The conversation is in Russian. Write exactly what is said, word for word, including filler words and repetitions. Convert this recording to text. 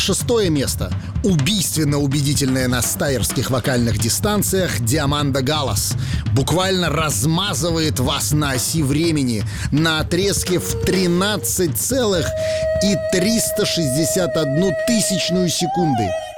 шестое место. Убийственно убедительная на стайерских вокальных дистанциях Диаманда Галлас буквально размазывает вас на оси времени на отрезке в тринадцать целых триста шестьдесят одну тысячную секунды.